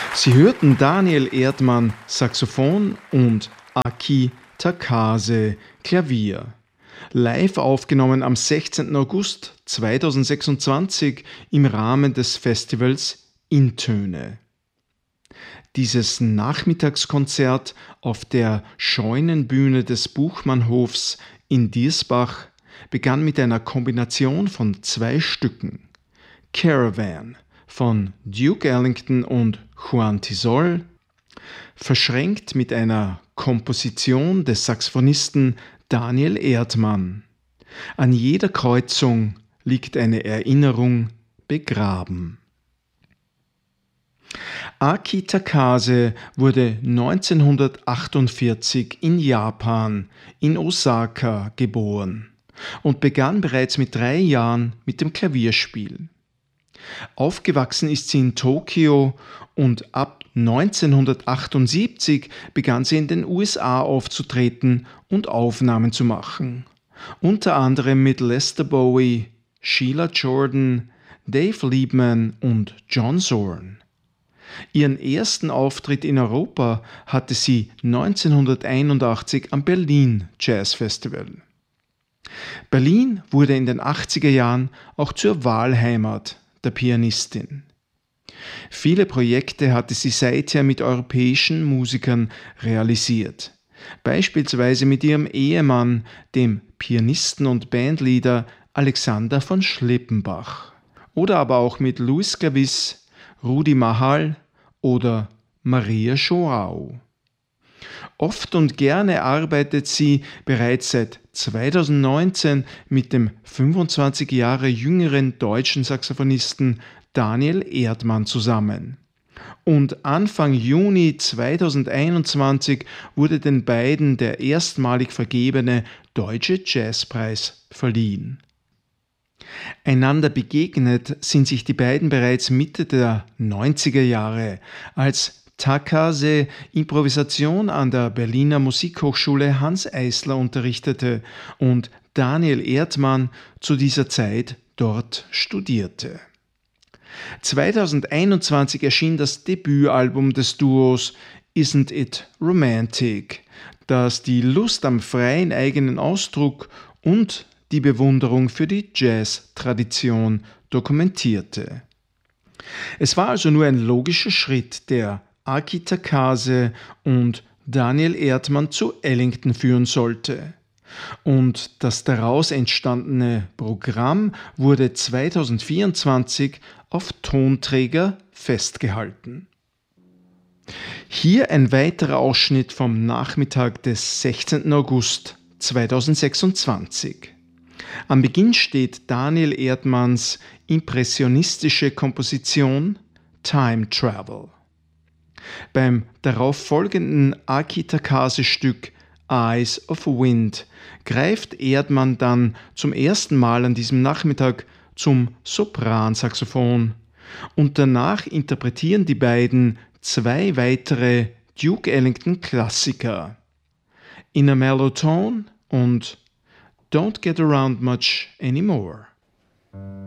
Sie hörten Daniel Erdmann Saxophon und Aki Takase Klavier. Live aufgenommen am 16. August 2026 im Rahmen des Festivals Intöne. Dieses Nachmittagskonzert auf der Scheunenbühne des Buchmannhofs in Diersbach begann mit einer Kombination von 2 Stücken. Caravan von Duke Ellington und Juan Tisol, verschränkt mit einer Komposition des Saxophonisten Daniel Erdmann. An jeder Kreuzung liegt eine Erinnerung begraben. Aki Takase wurde 1948 in Japan, in Osaka, geboren und begann bereits mit 3 Jahren mit dem Klavierspiel. Aufgewachsen ist sie in Tokio und ab 1978 begann sie in den USA aufzutreten und Aufnahmen zu machen. Unter anderem mit Lester Bowie, Sheila Jordan, Dave Liebman und John Zorn. Ihren ersten Auftritt in Europa hatte sie 1981 am Berlin Jazz Festival. Berlin wurde in den 80er Jahren auch zur Wahlheimat der Pianistin. Viele Projekte hatte sie seither mit europäischen Musikern realisiert. Beispielsweise mit ihrem Ehemann, dem Pianisten und Bandleader Alexander von Schlippenbach. Oder aber auch mit Luis Clavis, Rudi Mahal oder Maria Joao. Oft und gerne arbeitet sie bereits seit 2019 mit dem 25 Jahre jüngeren deutschen Saxophonisten Daniel Erdmann zusammen. Und Anfang Juni 2021 wurde den beiden der erstmalig vergebene Deutsche Jazzpreis verliehen. Einander begegnet sind sich die beiden bereits Mitte der 90er Jahre, als Takase Improvisation an der Berliner Musikhochschule Hanns Eisler unterrichtete und Daniel Erdmann zu dieser Zeit dort studierte. 2021 erschien das Debütalbum des Duos Isn't It Romantic, das die Lust am freien eigenen Ausdruck und die Bewunderung für die Jazz-Tradition dokumentierte. Es war also nur ein logischer Schritt, der Aki Takase und Daniel Erdmann zu Ellington führen sollte. Und das daraus entstandene Programm wurde 2024 auf Tonträger festgehalten. Hier ein weiterer Ausschnitt vom Nachmittag des 16. August 2026. Am Beginn steht Daniel Erdmanns impressionistische Komposition Time Travel. Beim darauf folgenden Aki Takase-Stück Eyes of Wind greift Erdmann dann zum ersten Mal an diesem Nachmittag zum Sopransaxophon und danach interpretieren die beiden 2 weitere Duke Ellington Klassiker, In a Mellow Tone und Don't Get Around Much Anymore.